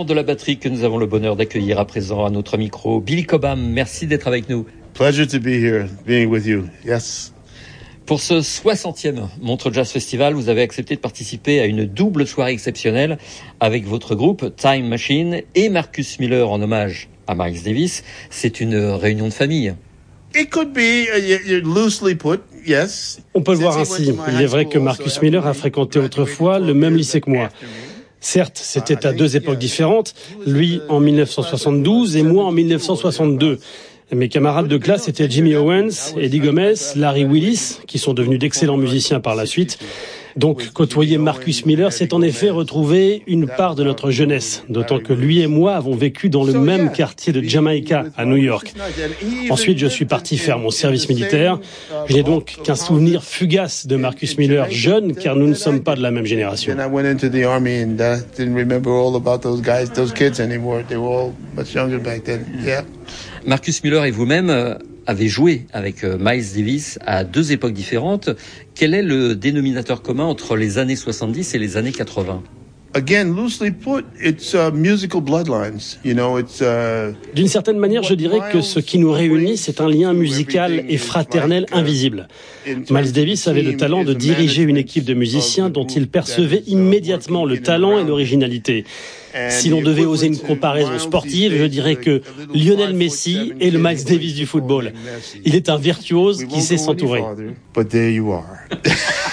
de la batterie que nous avons le bonheur d'accueillir à présent à notre micro. Billy Cobham, merci d'être avec nous. Pleasure to be here, being with you. Yes. Pour ce 60e Montreux Jazz Festival, vous avez accepté de participer à une double soirée exceptionnelle avec votre groupe Time Machine et Marcus Miller en hommage à Miles Davis. C'est une réunion de famille. It could be loosely put, yes. On peut le voir ainsi. Il est vrai que Marcus Miller a fréquenté autrefois le même lycée que moi. Certes, c'était à deux époques différentes, lui en 1972 et moi en 1962. Mes camarades de classe étaient Jimmy Owens, Eddie Gomez, Larry Willis, qui sont devenus d'excellents musiciens par la suite. Donc, côtoyer Marcus Miller, c'est en effet retrouver une part de notre jeunesse, d'autant que lui et moi avons vécu dans le même quartier de Jamaica, à New York. Ensuite, je suis parti faire mon service militaire. Je n'ai donc qu'un souvenir fugace de Marcus Miller jeune, car nous ne sommes pas de la même génération. Marcus Miller et vous-même avez joué avec Miles Davis à deux époques différentes. Quel est le dénominateur commun entre les années 70 et les années 80 ? Again, loosely put, it's musical bloodlines. D'une certaine manière, je dirais que ce qui nous réunit, c'est un lien musical et fraternel invisible. Miles Davis avait le talent de diriger une équipe de musiciens dont il percevait immédiatement le talent et l'originalité. Si l'on devait oser une comparaison sportive, je dirais que Lionel Messi est le Miles Davis du football. Il est un virtuose qui sait s'entourer. But there you are.